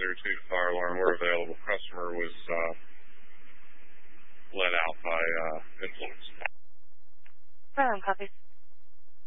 received a fire alarm. We're available. Customer was let out by influence. Copy.